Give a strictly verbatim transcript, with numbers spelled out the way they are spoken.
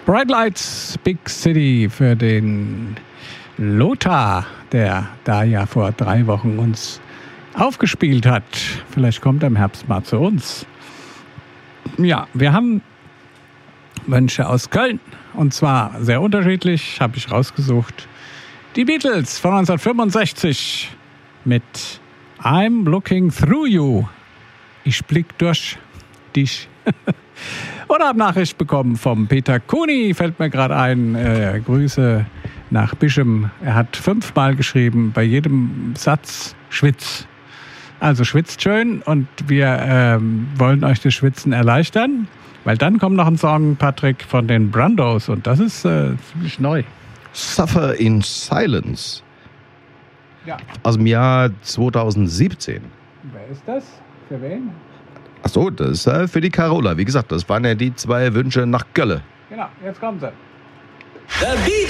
Bright Lights, Big City für den Lothar, der da ja vor drei Wochen uns aufgespielt hat. Vielleicht kommt er im Herbst mal zu uns. Ja, wir haben Wünsche aus Köln. Und zwar sehr unterschiedlich, habe ich rausgesucht. Die Beatles von neunzehnhundertfünfundsechzig mit I'm Looking Through You. Ich blick durch dich. Oder habe Nachricht bekommen vom Peter Kuni, fällt mir gerade ein. Äh, Grüße nach Bischem. Er hat fünfmal geschrieben, bei jedem Satz Schwitz. Also schwitzt schön und wir ähm, wollen euch das Schwitzen erleichtern, weil dann kommt noch ein Song, Patrick, von den Brandos und das ist äh, ziemlich neu. Suffer in Silence. Ja. Aus dem Jahr zweitausendsiebzehn. Wer ist das? Für wen? Achso, das ist äh, für die Carola. Wie gesagt, das waren ja die zwei Wünsche nach Gölle. Genau, jetzt kommen sie. The